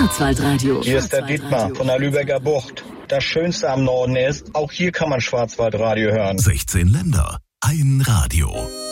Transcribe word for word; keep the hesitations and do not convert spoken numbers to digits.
Schwarzwaldradio. Hier ist der Dietmar von der Lübecker Bucht. Das Schönste am Norden ist, auch hier kann man Schwarzwaldradio hören. sechzehn Länder, ein Radio.